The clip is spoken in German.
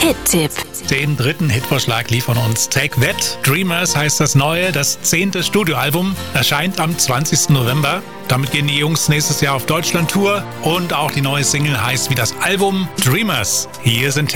Hit-Tipp. Den dritten Hitvorschlag liefern uns Take That. Dreamers heißt das neue, das 10. Studioalbum, erscheint am 20. November. Damit gehen die Jungs nächstes Jahr auf Deutschland-Tour und auch die neue Single heißt wie das Album Dreamers. Hier sind